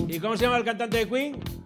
¿Y cómo se llama el cantante de Queen?